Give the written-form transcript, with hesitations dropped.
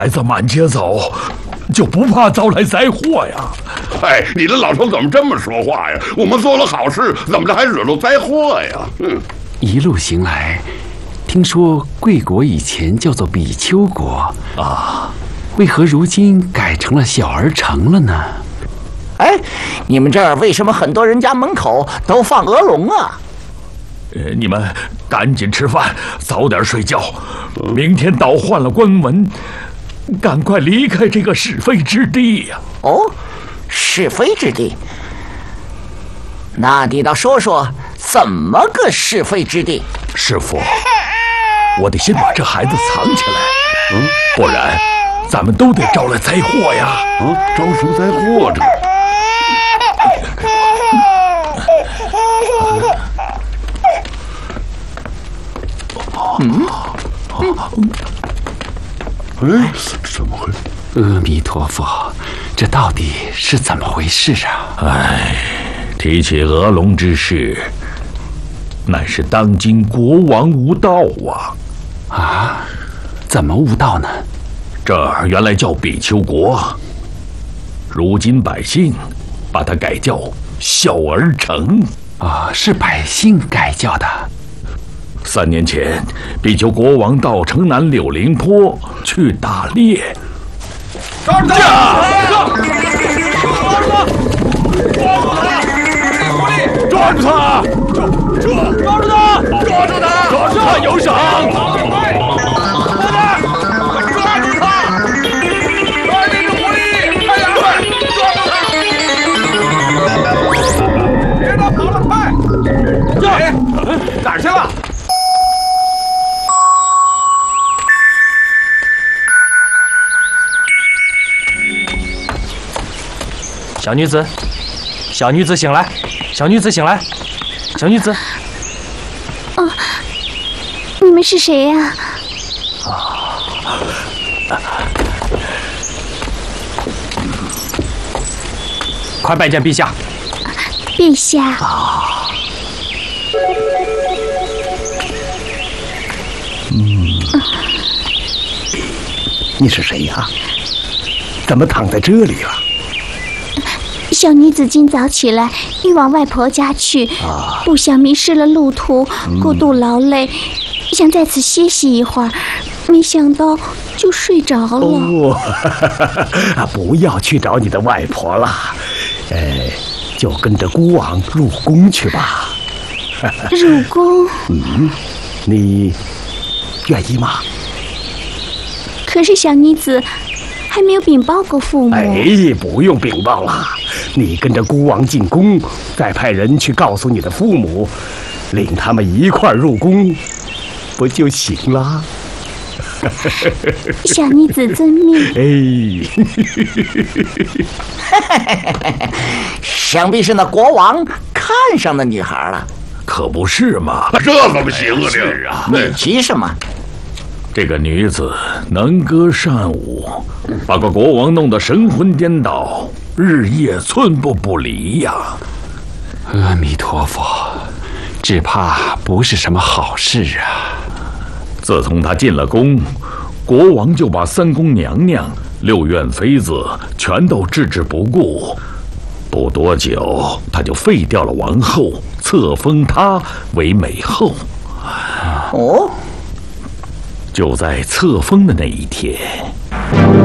孩子满街走，就不怕招来灾祸呀？ 哎，你的老头怎么这么说话呀？我们做了好事，怎么着还惹了灾祸呀？ 一路行来，听说贵国以前叫做比丘国啊， 为何如今改成了小儿城了呢？ 哎，你们这儿为什么很多人家门口都放鹅笼啊？ 你们赶紧吃饭，早点睡觉，明天倒换了官文，赶快离开这个是非之地呀！ 哦，是非之地？那你倒说说，怎么个是非之地？ 师傅，我得先把这孩子藏起来，不然咱们都得招来灾祸呀！ 招什么灾祸这？哎，怎么会？ 阿弥陀佛，这到底是怎么回事啊？ 哎，提起鹅笼之事，乃是当今国王无道啊！ 啊，怎么无道呢？ 这儿原来叫比丘国，如今百姓把它改叫小儿城。 啊，是百姓改叫的。 3年前，比丘国王到城南柳林坡去打猎。抓住他！抓住他！抓住他！抓住他！抓住他！有赏！抓住他！快点，狐狸！快点，快！抓住他！别让他跑了，快！哪儿去了？ 小女子，小女子醒来！小女子醒来！小女子， 哦，你们是谁呀？ 快拜见陛下！ 陛下。 你是谁呀？怎么躺在这里了？ 小女子今早起来，欲往外婆家去，不想迷失了路途，过度劳累，想在此歇息一会儿，没想到就睡着了。 哦，不要去找你的外婆了，就跟着孤王入宫去吧。 入宫？ 你愿意吗？ 可是小女子还没有禀报过父母。 不用禀报了，你跟着孤王进宫，再派人去告诉你的父母，领他们一块儿入宫，不就行了？ 小女子遵命。 想必是那国王看上那女孩了。 可不是嘛？ 这怎么行啊？ 是啊， 你急什么？ 这个女子能歌善舞，把个国王弄得神魂颠倒，日夜寸步不离呀！ 阿弥陀佛，只怕不是什么好事啊！ 自从她进了宫，国王就把3宫娘娘、6院妃子全都置之不顾。不多久，他就废掉了王后，册封她为美后。 哦。 就在册封的那一天，